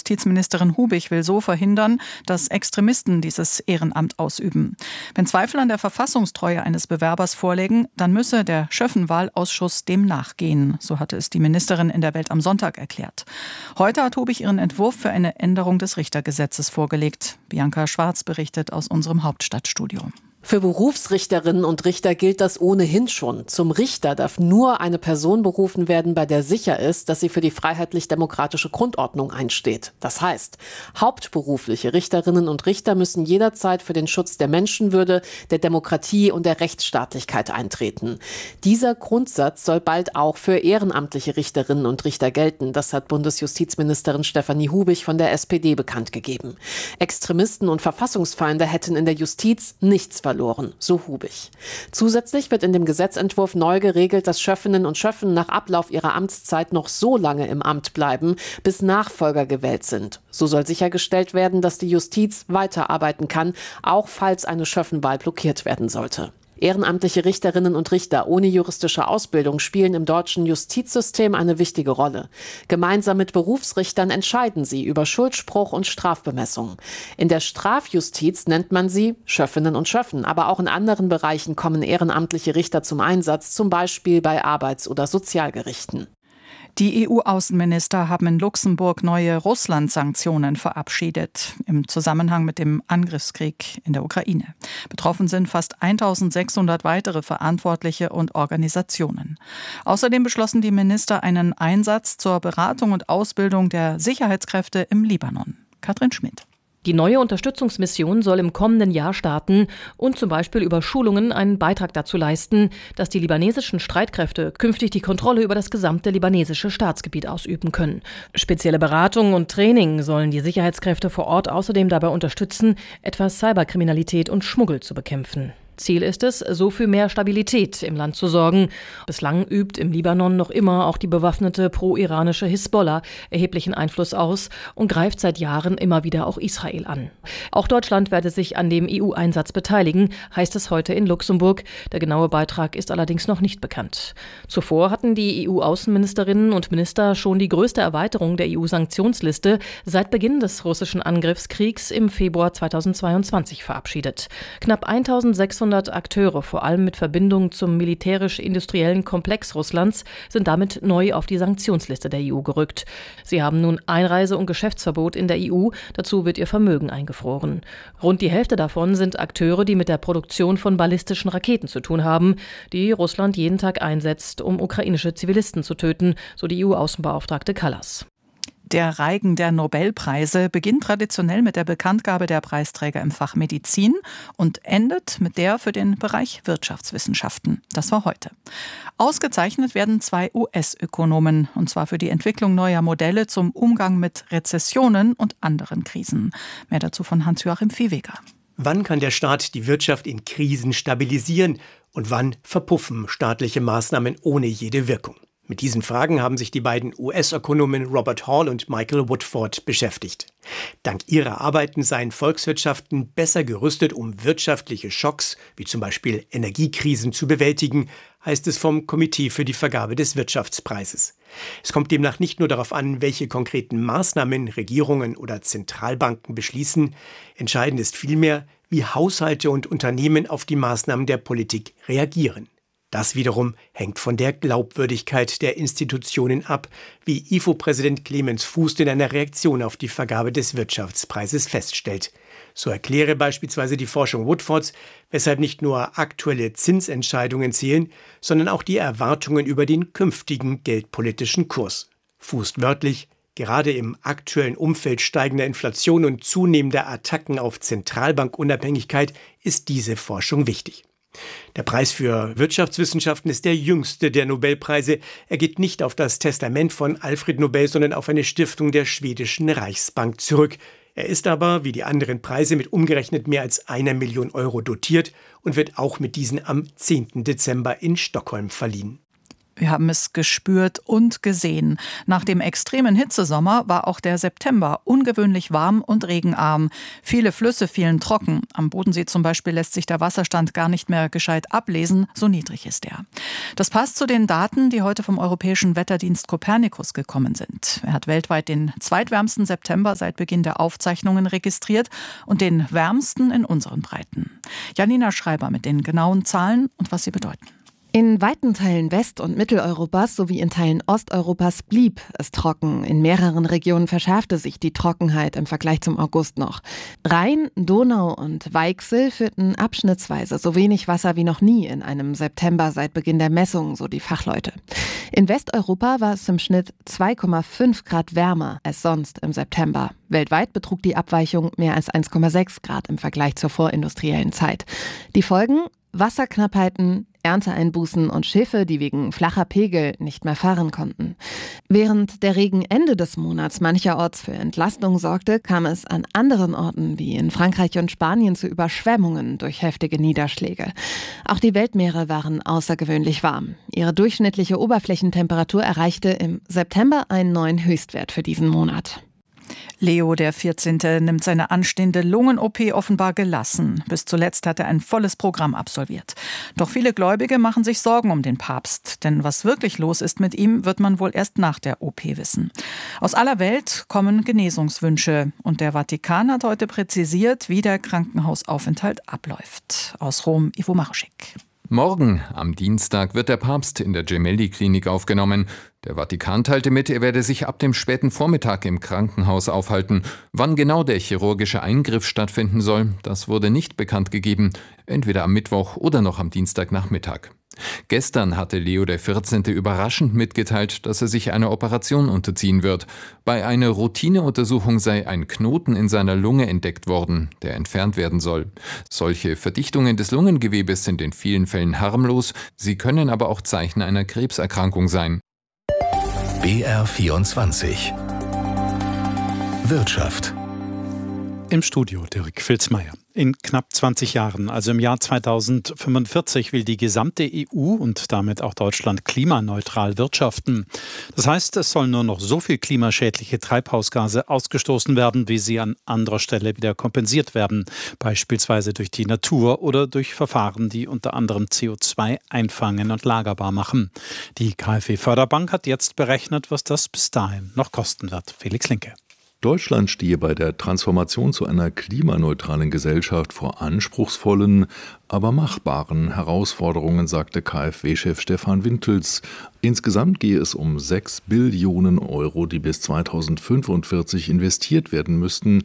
Justizministerin Hubig will so verhindern, dass Extremisten dieses Ehrenamt ausüben. Wenn Zweifel an der Verfassungstreue eines Bewerbers vorliegen, dann müsse der Schöffenwahlausschuss dem nachgehen. So hatte es die Ministerin in der Welt am Sonntag erklärt. Heute hat Hubig ihren Entwurf für eine Änderung des Richtergesetzes vorgelegt. Bianca Schwarz berichtet aus unserem Hauptstadtstudio. Für Berufsrichterinnen und Richter gilt das ohnehin schon. Zum Richter darf nur eine Person berufen werden, bei der sicher ist, dass sie für die freiheitlich-demokratische Grundordnung einsteht. Das heißt, hauptberufliche Richterinnen und Richter müssen jederzeit für den Schutz der Menschenwürde, der Demokratie und der Rechtsstaatlichkeit eintreten. Dieser Grundsatz soll bald auch für ehrenamtliche Richterinnen und Richter gelten. Das hat Bundesjustizministerin Stefanie Hubig von der SPD bekannt gegeben. Extremisten und Verfassungsfeinde hätten in der Justiz nichts verloren, so Hubig. Zusätzlich wird in dem Gesetzentwurf neu geregelt, dass Schöffinnen und Schöffen nach Ablauf ihrer Amtszeit noch so lange im Amt bleiben, bis Nachfolger gewählt sind. So soll sichergestellt werden, dass die Justiz weiterarbeiten kann, auch falls eine Schöffenwahl blockiert werden sollte. Ehrenamtliche Richterinnen und Richter ohne juristische Ausbildung spielen im deutschen Justizsystem eine wichtige Rolle. Gemeinsam mit Berufsrichtern entscheiden sie über Schuldspruch und Strafbemessung. In der Strafjustiz nennt man sie Schöffinnen und Schöffen, aber auch in anderen Bereichen kommen ehrenamtliche Richter zum Einsatz, zum Beispiel bei Arbeits- oder Sozialgerichten. Die EU-Außenminister haben in Luxemburg neue Russland-Sanktionen verabschiedet im Zusammenhang mit dem Angriffskrieg in der Ukraine. Betroffen sind fast 1.600 weitere Verantwortliche und Organisationen. Außerdem beschlossen die Minister einen Einsatz zur Beratung und Ausbildung der Sicherheitskräfte im Libanon. Katrin Schmidt. Die neue Unterstützungsmission soll im kommenden Jahr starten und zum Beispiel über Schulungen einen Beitrag dazu leisten, dass die libanesischen Streitkräfte künftig die Kontrolle über das gesamte libanesische Staatsgebiet ausüben können. Spezielle Beratung und Training sollen die Sicherheitskräfte vor Ort außerdem dabei unterstützen, etwa Cyberkriminalität und Schmuggel zu bekämpfen. Ziel ist es, so für mehr Stabilität im Land zu sorgen. Bislang übt im Libanon noch immer auch die bewaffnete pro-iranische Hisbollah erheblichen Einfluss aus und greift seit Jahren immer wieder auch Israel an. Auch Deutschland werde sich an dem EU-Einsatz beteiligen, heißt es heute in Luxemburg. Der genaue Beitrag ist allerdings noch nicht bekannt. Zuvor hatten die EU-Außenministerinnen und Minister schon die größte Erweiterung der EU-Sanktionsliste seit Beginn des russischen Angriffskriegs im Februar 2022 verabschiedet. Knapp 1.600 Akteure, vor allem mit Verbindung zum militärisch-industriellen Komplex Russlands, sind damit neu auf die Sanktionsliste der EU gerückt. Sie haben nun Einreise- und Geschäftsverbot in der EU, dazu wird ihr Vermögen eingefroren. Rund die Hälfte davon sind Akteure, die mit der Produktion von ballistischen Raketen zu tun haben, die Russland jeden Tag einsetzt, um ukrainische Zivilisten zu töten, so die EU-Außenbeauftragte Kallas. Der Reigen der Nobelpreise beginnt traditionell mit der Bekanntgabe der Preisträger im Fach Medizin und endet mit der für den Bereich Wirtschaftswissenschaften. Das war heute. Ausgezeichnet werden 2 US-Ökonomen, und zwar für die Entwicklung neuer Modelle zum Umgang mit Rezessionen und anderen Krisen. Mehr dazu von Hans-Joachim Viehweger. Wann kann der Staat die Wirtschaft in Krisen stabilisieren und wann verpuffen staatliche Maßnahmen ohne jede Wirkung? Mit diesen Fragen haben sich die beiden US-Ökonomen Robert Hall und Michael Woodford beschäftigt. Dank ihrer Arbeiten seien Volkswirtschaften besser gerüstet, um wirtschaftliche Schocks, wie zum Beispiel Energiekrisen, zu bewältigen, heißt es vom Komitee für die Vergabe des Wirtschaftspreises. Es kommt demnach nicht nur darauf an, welche konkreten Maßnahmen Regierungen oder Zentralbanken beschließen. Entscheidend ist vielmehr, wie Haushalte und Unternehmen auf die Maßnahmen der Politik reagieren. Das wiederum hängt von der Glaubwürdigkeit der Institutionen ab, wie IFO-Präsident Clemens Fußt in einer Reaktion auf die Vergabe des Wirtschaftspreises feststellt. So erkläre beispielsweise die Forschung Woodfords, weshalb nicht nur aktuelle Zinsentscheidungen zählen, sondern auch die Erwartungen über den künftigen geldpolitischen Kurs. Fußt wörtlich: Gerade im aktuellen Umfeld steigender Inflation und zunehmender Attacken auf Zentralbankunabhängigkeit ist diese Forschung wichtig. Der Preis für Wirtschaftswissenschaften ist der jüngste der Nobelpreise. Er geht nicht auf das Testament von Alfred Nobel, sondern auf eine Stiftung der schwedischen Reichsbank zurück. Er ist aber, wie die anderen Preise, mit umgerechnet mehr als 1 Million Euro dotiert und wird auch mit diesen am 10. Dezember in Stockholm verliehen. Wir haben es gespürt und gesehen. Nach dem extremen Hitzesommer war auch der September ungewöhnlich warm und regenarm. Viele Flüsse fielen trocken. Am Bodensee zum Beispiel lässt sich der Wasserstand gar nicht mehr gescheit ablesen, so niedrig ist er. Das passt zu den Daten, die heute vom Europäischen Wetterdienst Copernicus gekommen sind. Er hat weltweit den zweitwärmsten September seit Beginn der Aufzeichnungen registriert und den wärmsten in unseren Breiten. Janina Schreiber mit den genauen Zahlen und was sie bedeuten. In weiten Teilen West- und Mitteleuropas sowie in Teilen Osteuropas blieb es trocken. In mehreren Regionen verschärfte sich die Trockenheit im Vergleich zum August noch. Rhein, Donau und Weichsel führten abschnittsweise so wenig Wasser wie noch nie in einem September seit Beginn der Messungen, so die Fachleute. In Westeuropa war es im Schnitt 2,5 Grad wärmer als sonst im September. Weltweit betrug die Abweichung mehr als 1,6 Grad im Vergleich zur vorindustriellen Zeit. Die Folgen? Wasserknappheiten, Ernteeinbußen und Schiffe, die wegen flacher Pegel nicht mehr fahren konnten. Während der Regen Ende des Monats mancherorts für Entlastung sorgte, kam es an anderen Orten wie in Frankreich und Spanien zu Überschwemmungen durch heftige Niederschläge. Auch die Weltmeere waren außergewöhnlich warm. Ihre durchschnittliche Oberflächentemperatur erreichte im September einen neuen Höchstwert für diesen Monat. Leo der 14. nimmt seine anstehende Lungen-OP offenbar gelassen. Bis zuletzt hat er ein volles Programm absolviert. Doch viele Gläubige machen sich Sorgen um den Papst. Denn was wirklich los ist mit ihm, wird man wohl erst nach der OP wissen. Aus aller Welt kommen Genesungswünsche. Und der Vatikan hat heute präzisiert, wie der Krankenhausaufenthalt abläuft. Aus Rom, Ivo Maruschik. Morgen, am Dienstag, wird der Papst in der Gemelli-Klinik aufgenommen. Der Vatikan teilte mit, er werde sich ab dem späten Vormittag im Krankenhaus aufhalten. Wann genau der chirurgische Eingriff stattfinden soll, das wurde nicht bekannt gegeben. Entweder am Mittwoch oder noch am Dienstagnachmittag. Gestern hatte Leo der 14. überraschend mitgeteilt, dass er sich einer Operation unterziehen wird. Bei einer Routineuntersuchung sei ein Knoten in seiner Lunge entdeckt worden, der entfernt werden soll. Solche Verdichtungen des Lungengewebes sind in vielen Fällen harmlos, sie können aber auch Zeichen einer Krebserkrankung sein. BR24 Wirtschaft. Im Studio Dirk Filzmeier. In knapp 20 Jahren, also im Jahr 2045, will die gesamte EU und damit auch Deutschland klimaneutral wirtschaften. Das heißt, es sollen nur noch so viel klimaschädliche Treibhausgase ausgestoßen werden, wie sie an anderer Stelle wieder kompensiert werden. Beispielsweise durch die Natur oder durch Verfahren, die unter anderem CO2 einfangen und lagerbar machen. Die KfW-Förderbank hat jetzt berechnet, was das bis dahin noch kosten wird. Felix Linke. Deutschland stehe bei der Transformation zu einer klimaneutralen Gesellschaft vor anspruchsvollen, aber machbaren Herausforderungen, sagte KfW-Chef Stefan Wintels. Insgesamt gehe es um 6 Billionen Euro, die bis 2045 investiert werden müssten.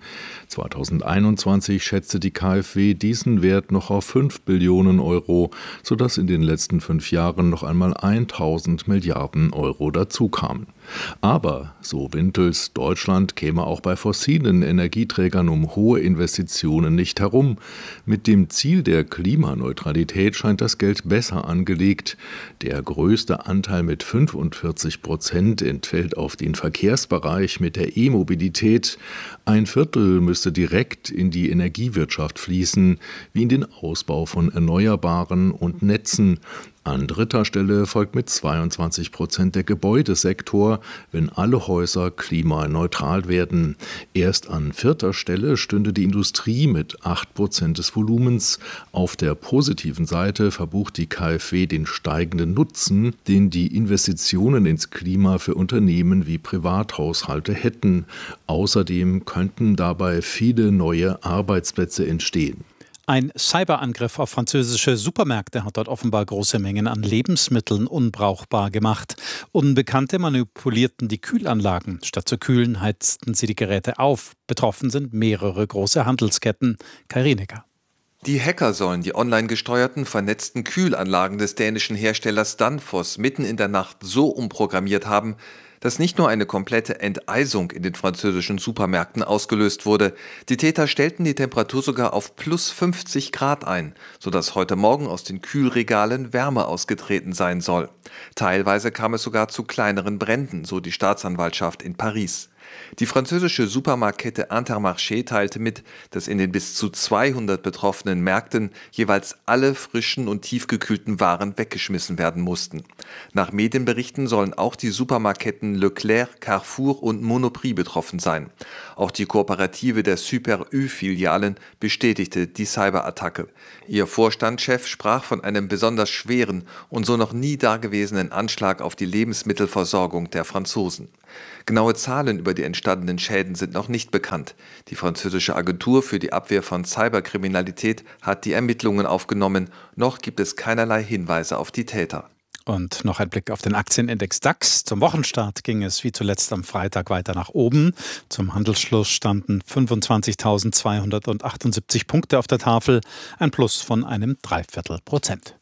2021 schätzte die KfW diesen Wert noch auf 5 Billionen Euro, sodass in den letzten 5 Jahren noch einmal 1000 Milliarden Euro dazukamen. Aber, so Wintels, Deutschland käme auch bei fossilen Energieträgern um hohe Investitionen nicht herum. Mit dem Ziel der Klimaneutralität scheint das Geld besser angelegt. Der größte Anteil mit 45% entfällt auf den Verkehrsbereich mit der E-Mobilität. 1/4 müsste direkt in die Energiewirtschaft fließen, wie in den Ausbau von Erneuerbaren und Netzen. An dritter Stelle folgt mit 22% der Gebäudesektor, wenn alle Häuser klimaneutral werden. Erst an 4. Stelle stünde die Industrie mit 8% des Volumens. Auf der positiven Seite verbucht die KfW den steigenden Nutzen, den die Investitionen ins Klima für Unternehmen wie Privathaushalte hätten. Außerdem könnten dabei viele neue Arbeitsplätze entstehen. Ein Cyberangriff auf französische Supermärkte hat dort offenbar große Mengen an Lebensmitteln unbrauchbar gemacht. Unbekannte manipulierten die Kühlanlagen. Statt zu kühlen, heizten sie die Geräte auf. Betroffen sind mehrere große Handelsketten. Kai Rinecker. Die Hacker sollen die online gesteuerten, vernetzten Kühlanlagen des dänischen Herstellers Danfoss mitten in der Nacht so umprogrammiert haben, dass nicht nur eine komplette Enteisung in den französischen Supermärkten ausgelöst wurde, die Täter stellten die Temperatur sogar auf plus 50 Grad ein, sodass heute Morgen aus den Kühlregalen Wärme ausgetreten sein soll. Teilweise kam es sogar zu kleineren Bränden, so die Staatsanwaltschaft in Paris. Die französische Supermarktkette Intermarché teilte mit, dass in den bis zu 200 betroffenen Märkten jeweils alle frischen und tiefgekühlten Waren weggeschmissen werden mussten. Nach Medienberichten sollen auch die Supermarktketten Leclerc, Carrefour und Monoprix betroffen sein. Auch die Kooperative der Super U-Filialen bestätigte die Cyberattacke. Ihr Vorstandschef sprach von einem besonders schweren und so noch nie dagewesenen Anschlag auf die Lebensmittelversorgung der Franzosen. Genaue Zahlen über die entstandenen Schäden sind noch nicht bekannt. Die französische Agentur für die Abwehr von Cyberkriminalität hat die Ermittlungen aufgenommen. Noch gibt es keinerlei Hinweise auf die Täter. Und noch ein Blick auf den Aktienindex DAX. Zum Wochenstart ging es wie zuletzt am Freitag weiter nach oben. Zum Handelsschluss standen 25.278 Punkte auf der Tafel, ein Plus von einem 0,75%.